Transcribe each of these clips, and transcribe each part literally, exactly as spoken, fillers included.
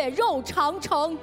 血肉长城。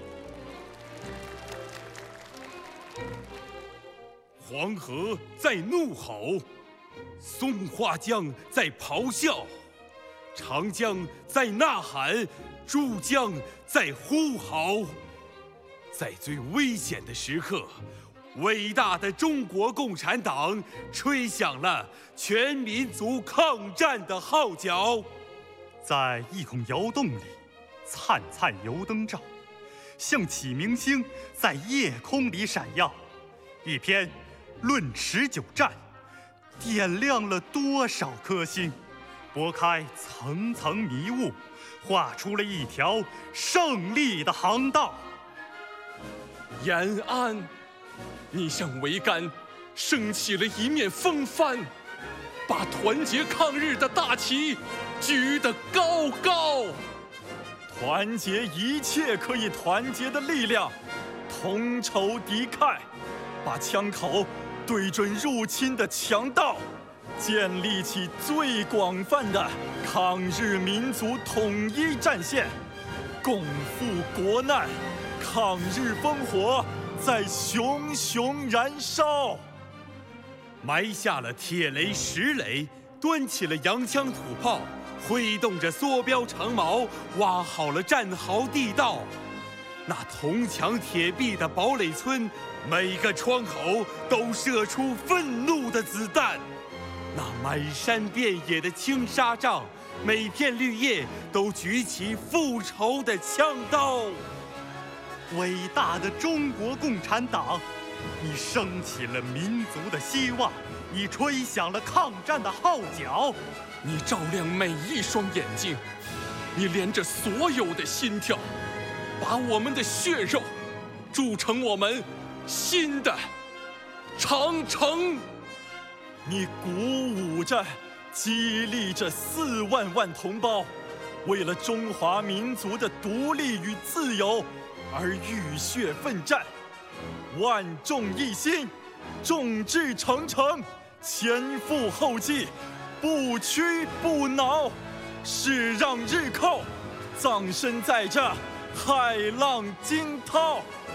黄河在怒吼，松花江在咆哮，长江在呐喊，珠江在呼号。在最危险的时刻，伟大的中国共产党吹响了全民族抗战的号角。 在一孔窑洞里，灿灿油灯照，像启明星在夜空里闪耀。一篇《论持久战》，点亮了多少颗星，拨开层层迷雾，画出了一条胜利的航道。 延安，你像桅杆，升起了一面风帆，把团结抗日的大旗举得高高。 团结一切可以团结的力量，同仇敌忾，把枪口对准入侵的强盗，建立起最广泛的抗日民族统一战线，共赴国难，抗日烽火在熊熊燃烧。 埋下了铁雷石垒，端起了洋枪土炮，挥动着梭镖长矛，挖好了战壕地道。那铜墙铁壁的堡垒村，每个窗口都射出愤怒的子弹。那满山遍野的青纱帐，每片绿叶都举起复仇的枪刀。 伟大的中国共产党，你升起了民族的希望，你吹响了抗战的号角， 你照亮每一双眼睛，你连着所有的心跳，把我们的血肉铸成我们新的长城。 你鼓舞着，激励着四万万同胞，为了中华民族的独立与自由而浴血奋战，万众一心，众志成城，前赴后继，不屈不挠，誓让日寇葬身在这骇浪惊涛。